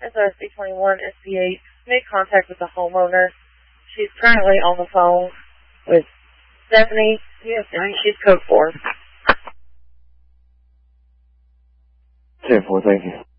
SRC21 SC8 made contact with the homeowner. She's currently on the phone with Stephanie. Yes, and she's code 4. 10-4, thank you.